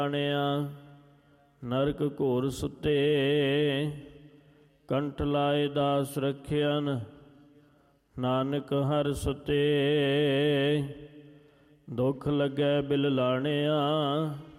ਨਰਕ ਘੋਰ ਸੁੱਤੇ, ਕੰਠ ਲਾਏ ਦਾਸ ਰੱਖਿਆਨ, ਨਾਨਕ ਹਰ ਸੁਤੇ। ਦੁੱਖ ਲੱਗੈ ਬਿਲ ਲਾਣਿਆ,